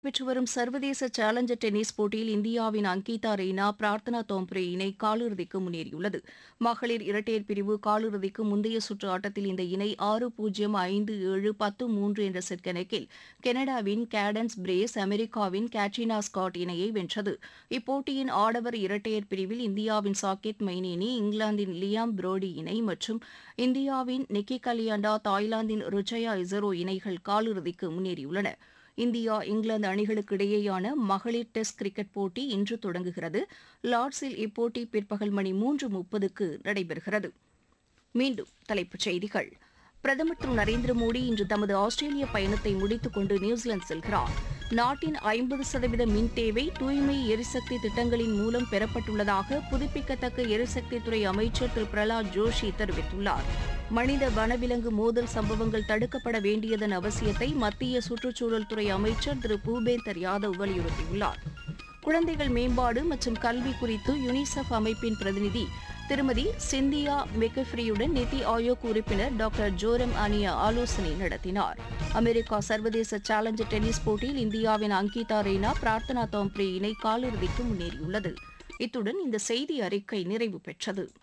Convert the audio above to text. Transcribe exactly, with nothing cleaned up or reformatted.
பெற்று வரும் சர்வதேச சேலஞ்சர் டென்னிஸ் போட்டியில் இந்தியாவின் அங்கிதா ரெய்னா பிரார்த்தனா தோம்ப்ரே இணை காலிறுதிக்கு முன்னேறியுள்ளது. மகளிர் இரட்டையர் பிரிவு காலிறுதிக்கு முந்தைய சுற்று ஆட்டத்தில் இந்த இணை ஆறு பூஜ்ஜியம் ஐந்து ஏழு பத்து மூன்று என்ற செட் கணக்கில் கனடாவின் கேடன்ஸ் பிரேஸ் அமெரிக்காவின் கேட்ரினா ஸ்காட் இணையை வென்றது. இப்போட்டியின் ஆடவர் இரட்டையர் பிரிவில் இந்தியாவின் சாகேத் மைனேனி இங்கிலாந்தின் லியாம் புரோடி இணை மற்றும் இந்தியாவின் நிக்கி கலியாண்டா தாய்லாந்தின் ருச்சயா இசரோ இணைகள் காலிறுதிக்கு முன்னேறியுள்ளன. இந்தியா இங்கிலாந்து அணிகளுக்கு இடையேயான மகளிர் டெஸ்ட் கிரிக்கெட் போட்டி இன்று தொடங்குகிறது. லார்ட்ஸில் இப்போட்டி பிற்பகல் மணி மூன்று முப்பதுக்கு நடைபெறுகிறது. மீண்டும் தலைப்புச் செய்திகள். பிரதமர் திரு நரேந்திர மோடி இன்று தமது ஆஸ்திரேலிய பயணத்தை முடித்துக் கொண்டு நியூசிலாந்து செல்கிறார். நாட்டின் ஐம்பது சதவீத மின் தேவை தூய்மை எரிசக்தி திட்டங்களின் மூலம் பெறப்பட்டுள்ளதாக புதுப்பிக்கத்தக்க எரிசக்தித்துறை அமைச்சர் திரு பிரகலாத் ஜோஷி தெரிவித்துள்ளார். மனித வனவிலங்கு மோதல் சம்பவங்கள் தடுக்கப்பட வேண்டியதன் அவசியத்தை மத்திய சுற்றுச்சூழல் துறை அமைச்சர் திரு பூபேந்தர் யாதவ் வலியுறுத்தியுள்ளார். குழந்தைகள் மேம்பாடு மற்றும் கல்வி குறித்து யுனிசெஃப் அமைப்பின் பிரதிநிதி திருமதி சிந்தியா மெக்கஃப்ரியுடன் நித்தி ஆயோக் உறுப்பினர் டாக்டர் ஜோரம் அனியா ஆலோசனை நடத்தினார். அமெரிக்கா சர்வதேச சேலஞ்சர் டென்னிஸ் போட்டியில் இந்தியாவின் அங்கிதா ரெய்னா பிரார்த்தனா தோம்ப்ரே இணை காலிறுதிக்கு முன்னேறியுள்ளது. இத்துடன் இந்த செய்தி அறிக்கை நிறைவு பெற்றது.